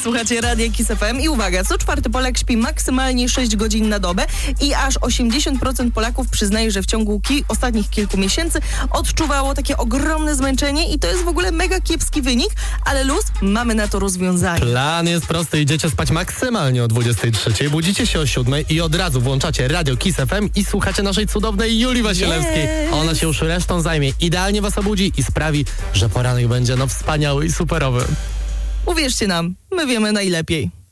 Słuchacie Radia Kiss FM i uwaga, co czwarty Polak śpi maksymalnie 6 godzin na dobę i aż 80% Polaków przyznaje, że w ciągu ostatnich kilku miesięcy odczuwało takie ogromne zmęczenie i to jest w ogóle mega kiepski wynik, ale luz, mamy na to rozwiązanie. Plan jest prosty, idziecie spać maksymalnie o 23, budzicie się o 7 i od razu włączacie Radio Kiss FM i słuchacie naszej cudownej Julii Wasilewskiej. Ona się już resztą zajmie, idealnie was obudzi i sprawi, że poranek będzie wspaniały i superowy. Uwierzcie nam, my wiemy najlepiej.